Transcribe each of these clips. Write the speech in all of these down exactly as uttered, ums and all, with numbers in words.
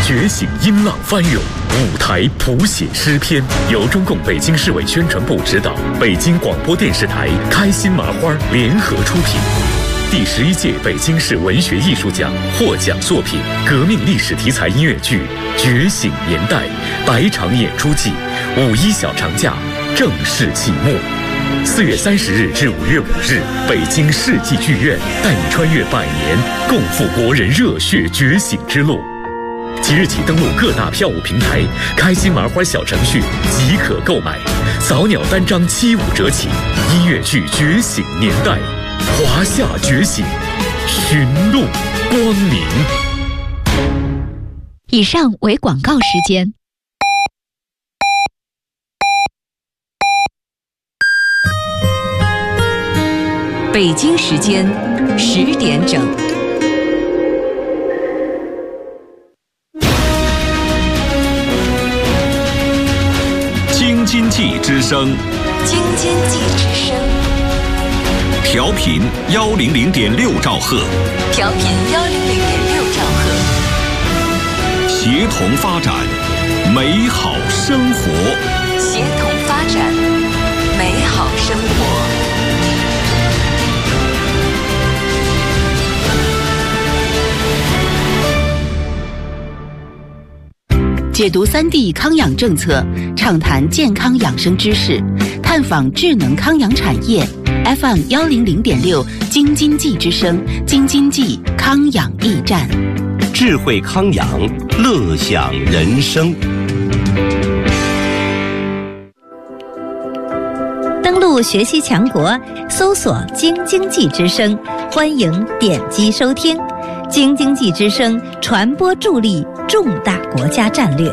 觉醒音浪翻涌，舞台谱写诗篇，由中共北京市委宣传部指导，北京广播电视台开心麻花联合出品。第十一届北京市文学艺术奖获奖作品革命历史题材音乐剧《觉醒年代》百场演出季五一小长假正式启幕。四月三十日至五月五日，北京世纪剧院带你穿越百年，共赴国人热血觉醒之路。即日起登录各大票务平台，开心麻花小程序即可购买，早鸟单张七五折起。音乐剧《觉醒年代》，华夏觉醒，寻路光明。 以上为广告时间。 北京时间十点整。 京津冀之声， 京津冀之声， 调频幺零零点六兆赫， 调频幺零零点六兆赫， 协同发展，美好生活， 协同发展，美好生活。 解读三 D 康养政策，畅谈健康养生知识，探访智能康养产业。F M 幺零零点六，京津冀之声，京津冀康养驿站， 智慧康养，乐享人生。 登录学习强国，搜索京津冀之声，欢迎点击收听。京津冀之声传播助力重大国家战略。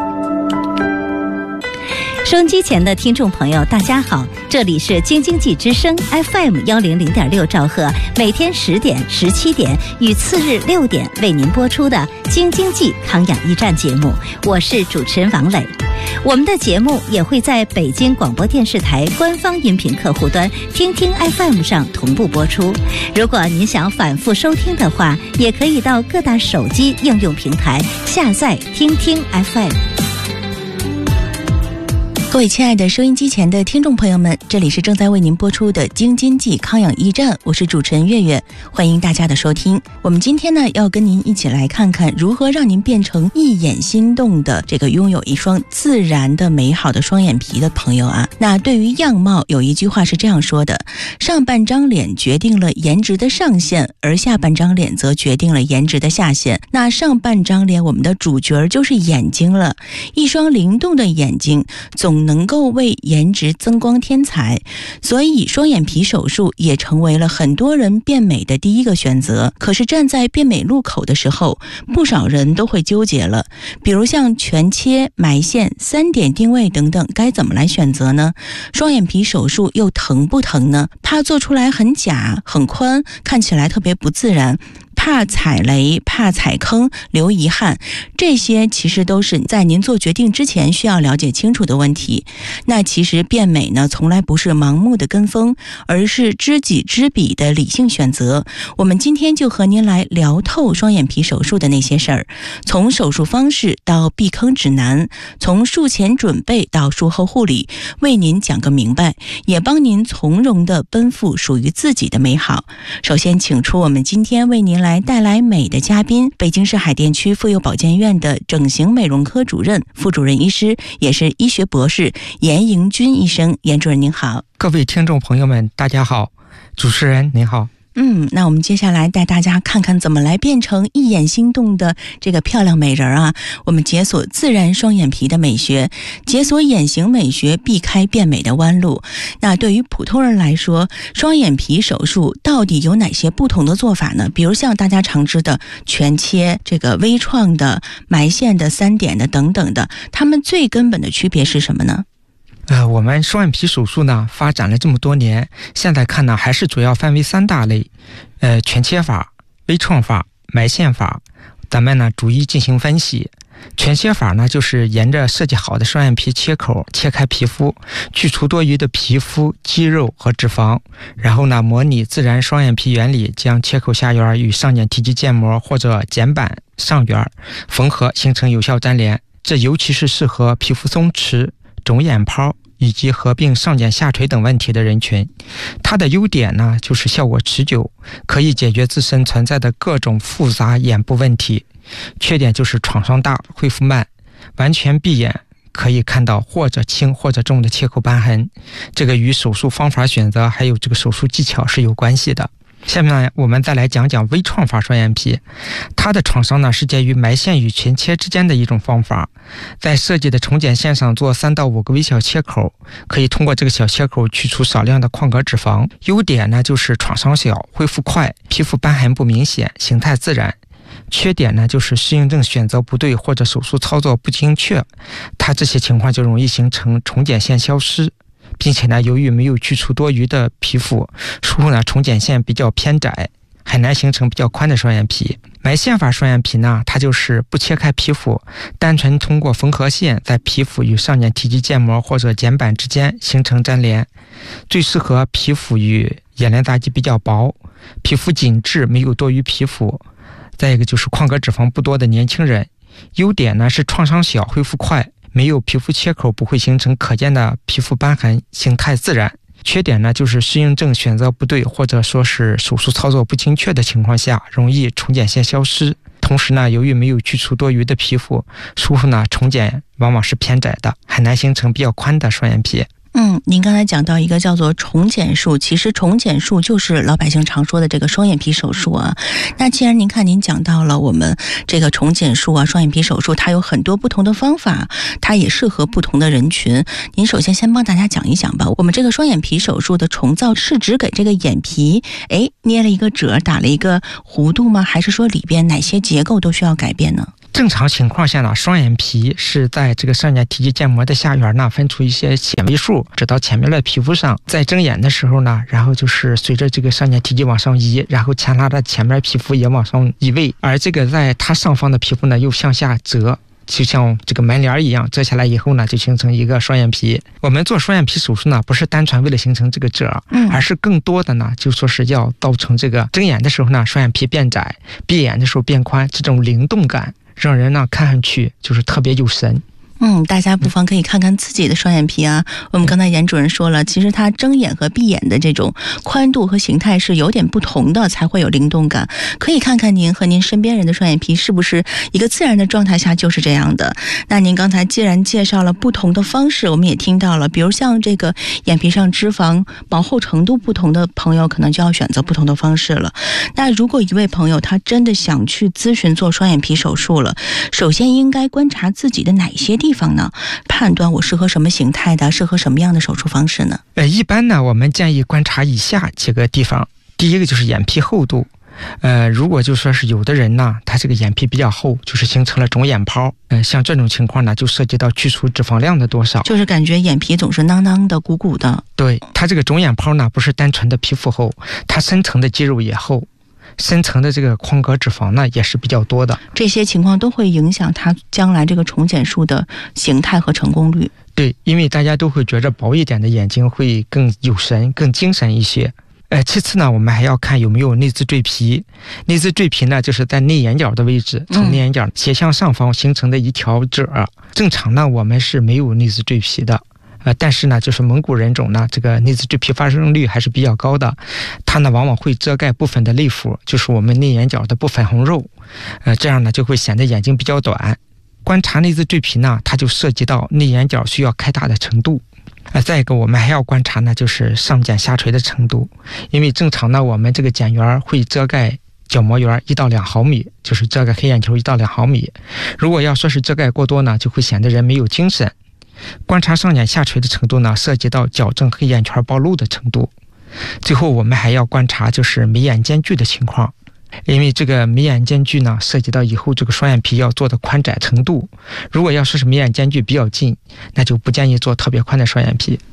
收音机前的听众朋友大家好，这里是京津冀之声 F M 幺零零点六兆赫，每天十点、十七点与次日六点为您播出的京津冀康养驿站节目，我是主持人王磊。我们的节目也会在北京广播电视台官方音频客户端听听 F M 上同步播出。如果您想反复收听的话，也可以到各大手机应用平台下载听听 F M。 各位亲爱的收音机前的听众朋友们，这里是正在为您播出的京津冀康养驿站，我是主持人月月，欢迎大家的收听。我们今天呢，要跟您一起来看看如何让您变成一眼心动的这个拥有一双自然的美好的双眼皮的朋友啊。那对于样貌，有一句话是这样说的：上半张脸决定了颜值的上限，而下半张脸则决定了颜值的下限。那上半张脸，我们的主角就是眼睛了，一双灵动的眼睛总能够为颜值增光添彩，所以双眼皮手术也成为了很多人变美的第一个选择。可是站在变美路口的时候，不少人都会纠结了，比如像全切、埋线、三点定位等等，该怎么来选择呢？双眼皮手术又疼不疼呢？怕做出来很假、很宽，看起来特别不自然，怕踩雷，怕踩坑，留遗憾，这些其实都是在您做决定之前需要了解清楚的问题。那其实变美呢，从来不是盲目的跟风，而是知己知彼的理性选择。我们今天就和您来聊透双眼皮手术的那些事儿，从手术方式到避坑指南，从术前准备到术后护理，为您讲个明白，也帮您从容地奔赴属于自己的美好。首先请出我们今天为您来带来美的嘉宾，北京市海淀区妇幼保健院的整形美容科主任、副主任医师，也是医学博士严迎军医生。严主任您好。 各位听众朋友们大家好，主持人您好。 嗯，那我们接下来带大家看看怎么来变成一眼心动的这个漂亮美人啊。我们解锁自然双眼皮的美学，解锁眼型美学，避开变美的弯路。那对于普通人来说，双眼皮手术到底有哪些不同的做法呢？比如像大家常知的全切、这个微创的、埋线的、三点的等等的，它们最根本的区别是什么呢？ 呃，我们双眼皮手术呢发展了这么多年，现在看呢还是主要分为三大类，呃，全切法、微创法、埋线法，咱们呢逐一进行分析。 全切法呢，就是沿着设计好的双眼皮切口切开皮肤，去除多余的皮肤、肌肉和脂肪，然后呢，模拟自然双眼皮原理，将切口下缘与上睑提肌腱膜或者睑板上缘缝合，形成有效粘连。这尤其是适合皮肤松弛、肿眼泡以及合并上睑下垂等问题的人群。它的优点呢，就是效果持久，可以解决自身存在的各种复杂眼部问题。缺点就是创伤大，恢复慢，完全闭眼可以看到或者轻或者重的切口瘢痕，这个与手术方法选择还有这个手术技巧是有关系的。下面呢，我们再来讲讲微创法双眼皮。它的创伤呢，是介于埋线与群切之间的一种方法，在设计的重睑线上做三到五个微小切口，可以通过这个小切口去除少量的眶隔脂肪。优点呢，就是创伤小，恢复快，皮肤瘢痕不明显，形态自然。缺点呢，就是适应症选择不对或者手术操作不精确，它这些情况就容易形成重睑线消失，并且呢，由于没有去除多余的皮肤，术后呢，重睑线比较偏窄，很难形成比较宽的双眼皮。埋线法双眼皮呢，它就是不切开皮肤，单纯通过缝合线在皮肤与上睑提肌腱膜或者睑板之间形成粘连，最适合皮肤与眼帘匝肌比较薄、皮肤紧致、没有多余皮肤，再一个就是眶隔脂肪不多的年轻人。优点呢是创伤小，恢复快，没有皮肤切口，不会形成可见的皮肤瘢痕，形态自然。缺点呢就是适应症选择不对或者说是手术操作不精确的情况下，容易重睑线消失。同时呢，由于没有去除多余的皮肤，术后呢重睑往往是偏窄的，很难形成比较宽的双眼皮。 嗯，您刚才讲到一个叫做重睑术，其实重睑术就是老百姓常说的这个双眼皮手术啊。那既然您看您讲到了我们这个重睑术啊，双眼皮手术它有很多不同的方法，它也适合不同的人群。您首先先帮大家讲一讲吧，我们这个双眼皮手术的重造是指给这个眼皮哎捏了一个褶，打了一个弧度吗？还是说里边哪些结构都需要改变呢？ 正常情况下呢，双眼皮是在这个上睑提肌腱膜的下缘呢分出一些纤维束，指到前面的皮肤上。在睁眼的时候呢，然后就是随着这个上睑提肌往上移，然后牵拉的前面皮肤也往上移位，而这个在它上方的皮肤呢又向下折，就像这个门帘一样，折下来以后呢，就形成一个双眼皮。我们做双眼皮手术呢，不是单纯为了形成这个褶，嗯，而是更多的呢，就说是要造成这个睁眼的时候呢，双眼皮变窄，闭眼的时候变宽，这种灵动感，让人呢看上去就是特别有神。 嗯，大家不妨可以看看自己的双眼皮啊。我们刚才严主任说了，其实它睁眼和闭眼的这种宽度和形态是有点不同的，才会有灵动感。可以看看您和您身边人的双眼皮是不是一个自然的状态下就是这样的。那您刚才既然介绍了不同的方式，我们也听到了，比如像这个眼皮上脂肪薄厚程度不同的朋友，可能就要选择不同的方式了。那如果一位朋友他真的想去咨询做双眼皮手术了，首先应该观察自己的哪些地方地方呢？判断我适合什么形态的，适合什么样的手术方式呢？ 呃，一般呢，我们建议观察以下几个地方。第一个就是眼皮厚度。呃，如果就说是有的人呢，他这个眼皮比较厚，就是形成了肿眼泡。呃，像这种情况呢，就涉及到去除脂肪量的多少， 就是感觉眼皮总是囊囊的、鼓鼓的。 对，他这个肿眼泡呢，不是单纯的皮肤厚，它深层的肌肉也厚。深层的这个眶隔脂肪呢也是比较多的， 这些情况都会影响它将来这个重睑术的形态和成功率。 对，因为大家都会觉着薄一点的眼睛会更有神、更精神一些。呃，其次呢，我们还要看有没有内眦赘皮。内眦赘皮呢，就是在内眼角的位置，从内眼角斜向上方形成的一条褶。嗯、正常呢，我们是没有内眦赘皮的。呃，但是呢，就是蒙古人种呢，这个内眦赘皮发生率还是比较高的，它呢往往会遮盖部分的泪肤，就是我们内眼角的部分红肉，呃，这样呢就会显得眼睛比较短。观察内眦赘皮呢，它就涉及到内眼角需要开大的程度。呃，再一个我们还要观察呢，就是上睑下垂的程度，因为正常呢，我们这个睑缘会遮盖角膜缘一到两毫米，就是遮盖黑眼球一到两毫米。如果要说是遮盖过多呢，就会显得人没有精神。观察上睑下垂的程度呢，涉及到矫正黑眼圈暴露的程度。最后我们还要观察就是眉眼间距的情况，因为这个眉眼间距呢，涉及到以后这个双眼皮要做的宽窄程度。如果要说是眉眼间距比较近，那就不建议做特别宽的双眼皮。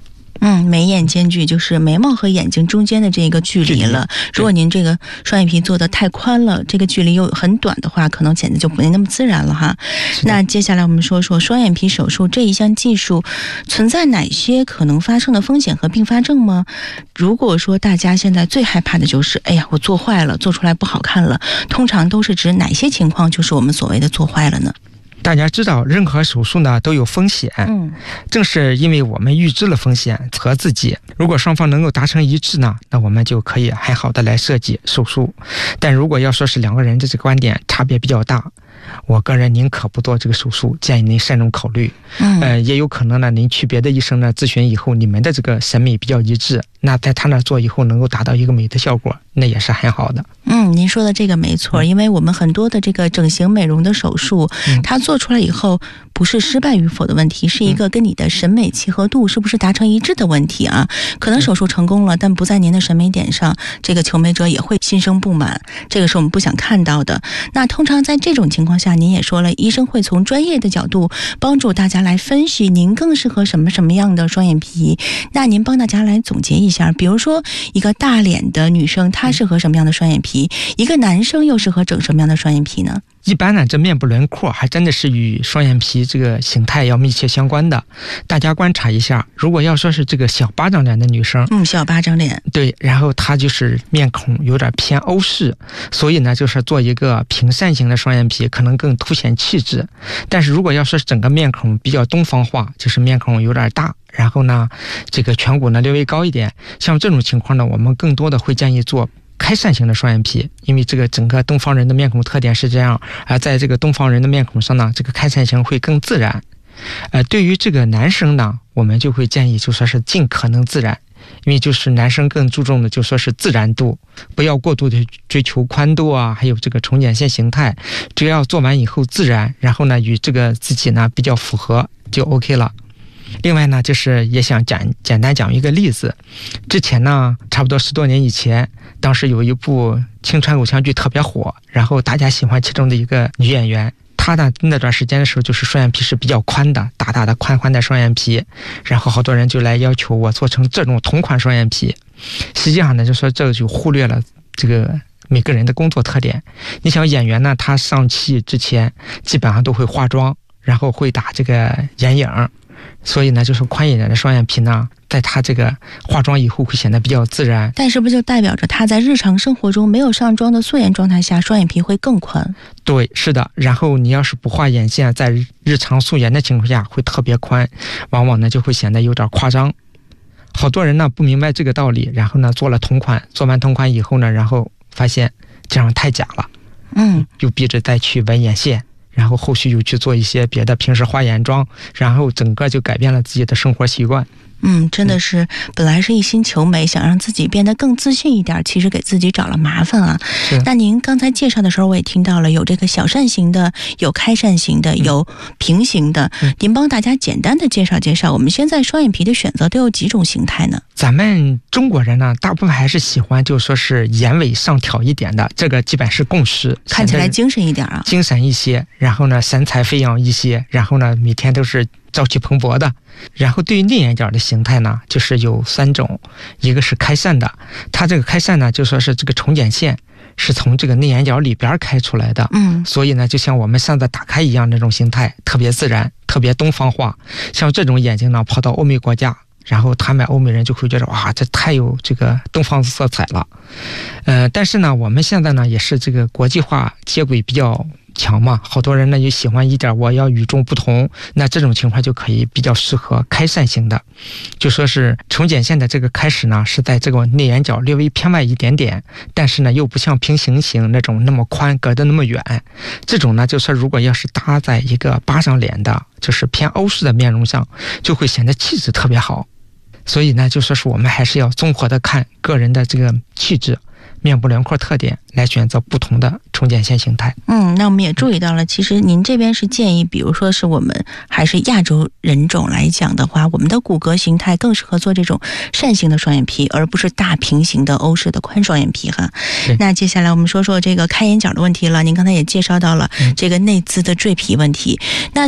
嗯，眉眼间距就是眉毛和眼睛中间的这个距离了。如果您这个双眼皮做的太宽了，这个距离又很短的话，可能显得就不那么自然了哈。那接下来我们说说双眼皮手术这一项技术存在哪些可能发生的风险和并发症吗？如果说大家现在最害怕的就是，哎呀，我做坏了，做出来不好看了，通常都是指哪些情况就是我们所谓的做坏了呢？ 大家知道任何手术呢都有风险，嗯，正是因为我们预知了风险和自己，如果双方能够达成一致呢，那我们就可以很好的来设计手术。但如果要说是两个人的这个观点差别比较大，我个人宁可不做这个手术，建议您慎重考虑。嗯，呃，也有可能呢，您去别的医生呢咨询以后，你们的这个审美比较一致，那在他那做以后能够达到一个美的效果，那也是很好的。 嗯，您说的这个没错，因为我们很多的这个整形美容的手术，嗯、它做出来以后不是失败与否的问题，是一个跟你的审美契合度是不是达成一致的问题啊。可能手术成功了，但不在您的审美点上，这个求美者也会心生不满，这个是我们不想看到的。那通常在这种情况下，您也说了，医生会从专业的角度帮助大家来分析您更适合什么什么样的双眼皮。那您帮大家来总结一下，比如说一个大脸的女生，她适合什么样的双眼皮？一个男生又适合整什么样的双眼皮呢？ 一般呢，这面部轮廓还真的是与双眼皮这个形态要密切相关的。大家观察一下，如果要说是这个小巴掌脸的女生， 嗯，小巴掌脸， 对，然后她就是面孔有点偏欧式，所以呢，就是做一个平扇型的双眼皮，可能更凸显气质。但是如果要说是整个面孔比较东方化，就是面孔有点大，然后呢，这个颧骨呢略微高一点，像这种情况呢，我们更多的会建议做开扇型的双眼皮，因为这个整个东方人的面孔特点是这样，而在这个东方人的面孔上呢，这个开扇型会更自然。呃，对于这个男生呢，我们就会建议就说是尽可能自然，因为就是男生更注重的就说是自然度，不要过度的追求宽度啊，还有这个重睑线形态，只要做完以后自然，然后呢与这个自己呢比较符合就 OK 了。另外呢，就是也想讲简单讲一个例子。之前呢，差不多十多年以前，当时有一部青春偶像剧特别火，然后大家喜欢其中的一个女演员，她呢那段时间的时候，就是双眼皮是比较宽的，大大的宽宽的双眼皮，然后好多人就来要求我做成这种同款双眼皮。实际上呢，就说这就忽略了这个每个人的工作特点。你想演员呢，他上戏之前基本上都会化妆，然后会打这个眼影。所以呢，就是宽一点的双眼皮呢，在他这个化妆以后会显得比较自然。 但是不就代表着他在日常生活中没有上妆的素颜状态下，双眼皮会更宽？ 对，是的。然后你要是不画眼线，在日常素颜的情况下会特别宽，往往呢就会显得有点夸张。好多人呢不明白这个道理，然后呢做了同款，做完同款以后呢，然后发现这样太假了，嗯，又逼着再去纹眼线。然后后续又去做一些别的平时化眼妆，然后整个就改变了自己的生活习惯。 嗯，真的是本来是一心求美，想让自己变得更自信一点，其实给自己找了麻烦啊。那您刚才介绍的时候我也听到了，有这个小扇型的，有开扇型的，有平行的、嗯、您帮大家简单的介绍介绍我们现在双眼皮的选择都有几种形态呢？ 咱们中国人呢大部分还是喜欢就说是眼尾上挑一点的，这个基本是共识， 看起来精神一点啊， 精神一些，然后呢神采飞扬一些，然后呢每天都是朝气蓬勃的。然后对于内眼角的形态呢，就是有三种，一个是开扇的，它这个开扇呢就说是这个重睑线是从这个内眼角里边开出来的，嗯，所以呢就像我们扇子打开一样，那种形态特别自然，特别东方化。像这种眼睛呢跑到欧美国家，然后他们欧美人就会觉得哇，这太有这个东方色彩了。呃，但是呢我们现在呢也是这个国际化接轨比较强嘛，好多人呢就喜欢一点我要与众不同，那这种情况就可以比较适合开扇型的，就说是重睑线的这个开始呢是在这个内眼角略微偏外一点点，但是呢又不像平行型那种那么宽，隔得那么远。这种呢就说如果要是搭在一个巴掌脸的，就是偏欧式的面容上，就会显得气质特别好。所以呢就说是我们还是要综合的看个人的这个气质、面部轮廓特点来选择不同的重睑线形态。 嗯，那我们也注意到了，其实您这边是建议，比如说是我们还是亚洲人种来讲的话，我们的骨骼形态更适合做这种扇形的双眼皮，而不是大平行的欧式的宽双眼皮哈。那接下来我们说说这个开眼角的问题了。您刚才也介绍到了这个内眦的赘皮问题。嗯、那